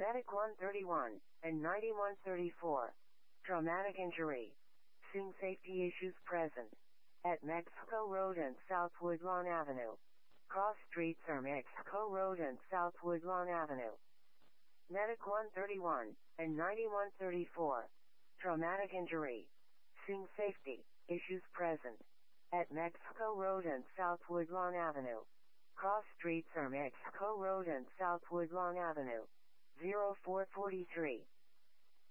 Medic 131 and 9134. Traumatic injury. Seeing safety issues present. At Mexico Road and South Woodlawn Avenue. Cross streets are Mexico Road and South Woodlawn Avenue. Medic 131 and 9134. Traumatic injury. Seeing safety issues present. At Mexico Road and South Woodlawn Avenue. Cross streets are Mexico Road and South Woodlawn Avenue. 0443.